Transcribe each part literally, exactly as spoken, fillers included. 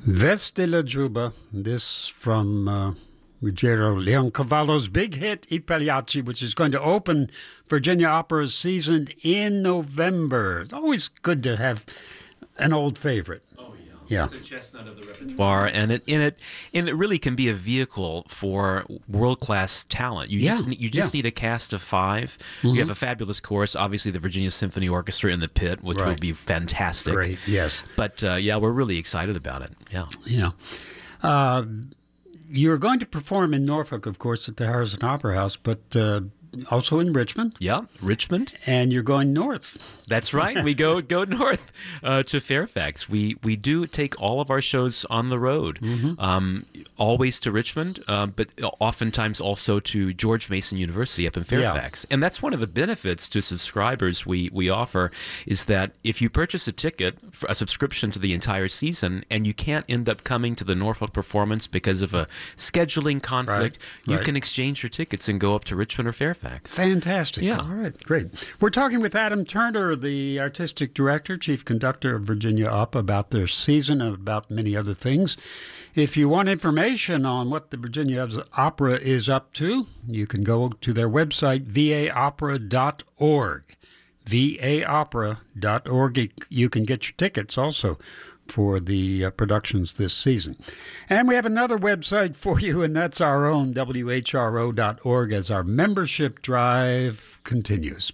Veste la Juba, this from uh, Ruggiero Leoncavallo's big hit I Pagliacci, which is going to open Virginia Opera's season in November. It's always good to have an old favorite. Yeah. It's a chestnut of the repertoire, and it in it and it really can be a vehicle for world class talent. You Yeah, just you just yeah. need a cast of five. Mhm. You have a fabulous chorus, obviously the Virginia Symphony Orchestra in the pit, which will Right. be fantastic. Great, yes. But uh, yeah, we're really excited about it. Yeah. Yeah. Uh, you're going to perform in Norfolk, of course, at the Harrison Opera House, but uh, also in Richmond. Yeah, Richmond. And you're going north. That's right. We go go north uh, to Fairfax. We we do take all of our shows on the road, Mm-hmm. um, always to Richmond, uh, but oftentimes also to George Mason University up in Fairfax. And that's one of the benefits to subscribers we, we offer is that if you purchase a ticket, for a subscription to the entire season, and you can't end up coming to the Norfolk performance because of a scheduling conflict, Right, you right. can exchange your tickets and go up to Richmond or Fairfax. Fantastic. Yeah. All right, great. We're talking with Adam Turner, the artistic director, chief conductor of Virginia Opera, about their season and about many other things. If you want information on what the Virginia Opera is up to, you can go to their website, v a opera dot org. v a opera dot org. You can get your tickets also for the uh, productions this season. And we have another website for you, and that's our own, w h r o dot org, as our membership drive continues.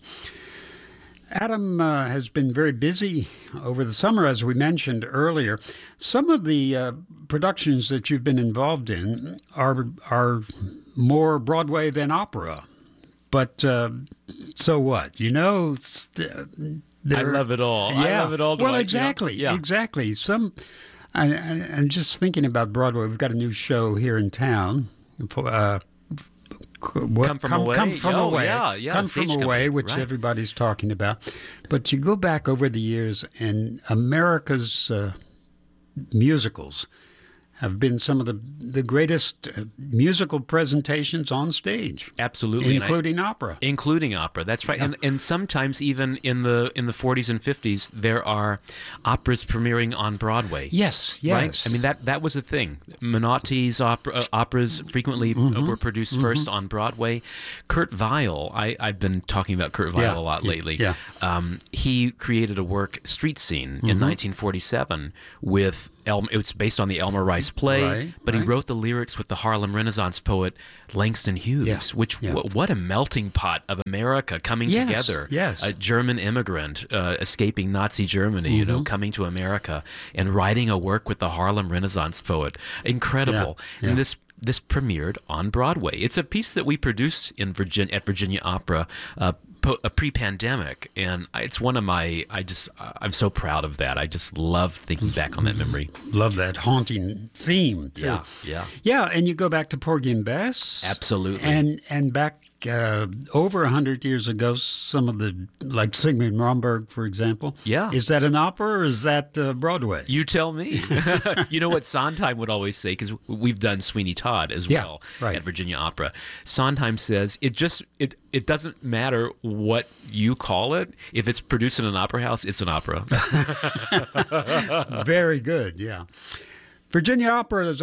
Adam uh, has been very busy over the summer, as we mentioned earlier. Some of the uh, productions that you've been involved in are are more Broadway than opera. But uh, so what? You know, st- I love it all. I Yeah. love it all. Well, Dwight. exactly, Yeah. exactly. Some, I, I, I'm just thinking about Broadway. We've got a new show here in town. Uh, what, Come From come, Away? Come From Oh, Away. yeah, yeah, Come Stage From Away, Company, which right. everybody's talking about. But you go back over the years, and America's uh, musicals have been some of the the greatest uh, musical presentations on stage, Absolutely. And I- including opera. Including opera, that's right, Yeah. and and sometimes even in the in the forties and fifties, there are operas premiering on Broadway. Yes, yes. Right? I mean that that was a thing. Menotti's opera, uh, operas frequently uh, were produced first on Broadway. Kurt Weill, I I've been talking about Kurt Weill Yeah, a lot yeah, lately. yeah. Um, he created a work, Street Scene, in nineteen forty-seven with El, it was based on the Elmer Rice play, Right, but he right. wrote the lyrics with the Harlem Renaissance poet Langston Hughes, Yeah, which yeah. wh- what a melting pot of America coming Yes, together. yes. A German immigrant uh, escaping Nazi Germany, you Mm-hmm. know, coming to America and writing a work with the Harlem Renaissance poet. Incredible. Yeah, yeah. And this this premiered on Broadway. It's a piece that we produced in Virginia at Virginia Opera uh, po- uh, pre-pandemic, and I- it's one of my. I just I'm so proud of that. I just love thinking back on that memory. Love that haunting theme, too. Yeah, yeah. Yeah, and you go back to Porgy and Bess. Absolutely. And and back uh, over a hundred years ago, some of the, like Sigmund Romberg, for example. Yeah. Is that an opera or is that uh, Broadway? You tell me. You know what Sondheim would always say, because we've done Sweeney Todd as Yeah, well right. at Virginia Opera. Sondheim says it just it it doesn't matter what you call it. If it's produced in an opera house, it's an opera. Very good, yeah. Virginia Opera is